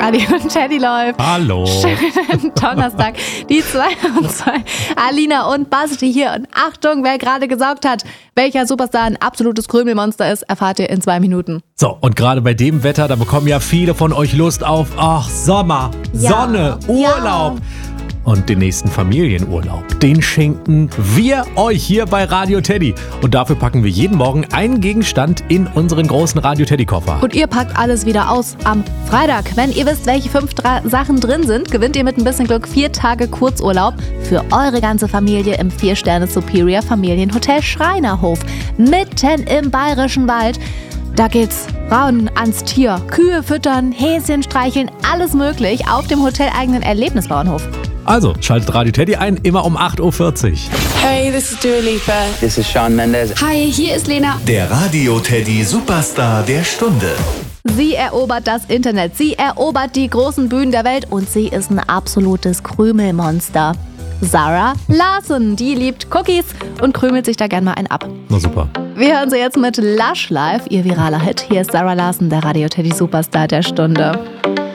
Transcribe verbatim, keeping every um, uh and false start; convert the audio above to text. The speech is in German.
Radio Teddy läuft. Hallo. Schönen Donnerstag. Die zwei und zwei. Alina und Basti hier. Und Achtung, wer gerade gesaugt hat, welcher Superstar ein absolutes Krümelmonster ist, erfahrt ihr in zwei Minuten. So, und gerade bei dem Wetter, da bekommen ja viele von euch Lust auf, ach, Sommer, Ja. Sonne, Urlaub. Ja. Und den nächsten Familienurlaub, den schenken wir euch hier bei Radio Teddy. Und dafür packen wir jeden Morgen einen Gegenstand in unseren großen Radio Teddy Koffer. Und ihr packt alles wieder aus am Freitag. Wenn ihr wisst, welche fünf Dra- Sachen drin sind, gewinnt ihr mit ein bisschen Glück vier Tage Kurzurlaub für eure ganze Familie im vier Sterne Superior Familienhotel Schreinerhof. Mitten im Bayerischen Wald. Da geht's rauen ans Tier. Kühe füttern, Häschen streicheln, alles möglich auf dem hoteleigenen Erlebnisbauernhof. Also, schaltet Radio Teddy ein, immer um acht Uhr vierzig. Hey, this is Dua Lipa. This is Shawn Mendes. Hi, hier ist Lena. Der Radio Teddy Superstar der Stunde. Sie erobert das Internet, sie erobert die großen Bühnen der Welt und sie ist ein absolutes Krümelmonster. Zara Larsson, die liebt Cookies und krümelt sich da gern mal einen ab. Na super. Wir hören sie jetzt mit Lush Life, ihr viraler Hit. Hier ist Zara Larsson, der Radio Teddy Superstar der Stunde.